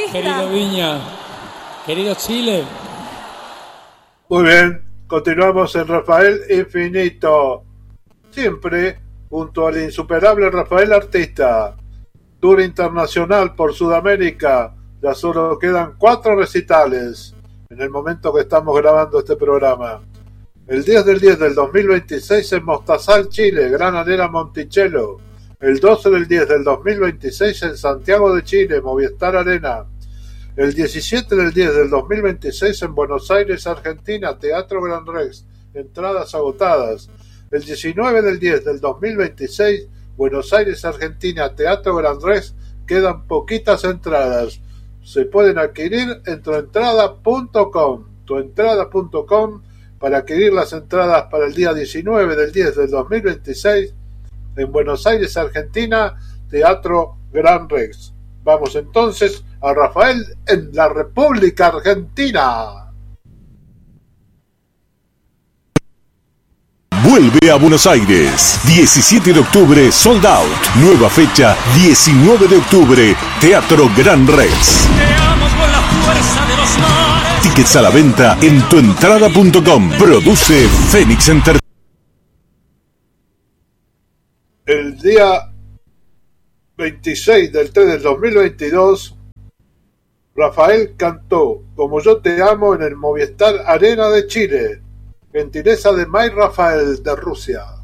orquesta. Querido Viña, querido Chile. Muy bien, continuamos en Rafael Infinito. Siempre junto al insuperable Rafael Artista. Tour internacional por Sudamérica. Ya solo quedan 4 recitales en el momento que estamos grabando este programa. El 10 del 10 del 2026 en Mostazal, Chile, Gran Arena Monticello. El 12 del 10 del 2026 en Santiago de Chile, Movistar Arena. El 17 del 10 del 2026 en Buenos Aires, Argentina, Teatro Gran Rex. Entradas agotadas. El 19 del 10 del 2026, Buenos Aires, Argentina, Teatro Gran Rex. Quedan poquitas entradas. Se pueden adquirir en tuentrada.com. Tuentrada.com para adquirir las entradas para el día 19 del 10 del 2026 en Buenos Aires, Argentina, Teatro Gran Rex. Vamos entonces a Rafael en la República Argentina. Vuelve a Buenos Aires, 17 de octubre, sold out. Nueva fecha, 19 de octubre, Teatro Gran Rex. Tickets a la venta en tuentrada.com. Produce Fénix Entertainment. El día 26 del 3 del 2022, Rafael cantó Como yo te amo en el Movistar Arena de Chile. Gentileza de May Rafael de Rusia.